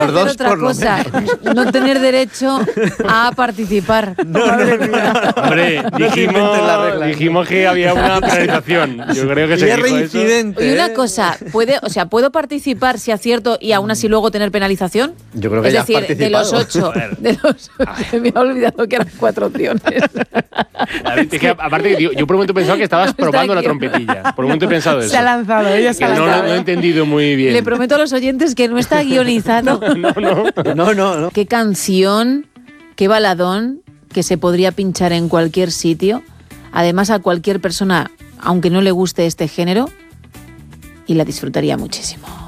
hacer dos otra por lo cosa, no tener derecho a participar. Hombre, dijimos que había una penalización. Yo creo que se es dijo eso. reincidente. Y una cosa, ¿puedo participar si acierto y aún así luego tener penalización? Yo creo que es ya has decir, de los participado. 8, me he olvidado que eran 4 opciones. David, es que, aparte, yo por un momento pensaba que estabas Está probando la aquí. trompetilla. Por un momento he pensado eso. Se ha lanzado, ella se ha Que no lanzado. lo he entendido muy bien. Le prometo a los oyentes que no está guionizado. No. Qué canción, qué baladón que se podría pinchar en cualquier sitio. Además, a cualquier persona, aunque no le guste este género, y la disfrutaría muchísimo.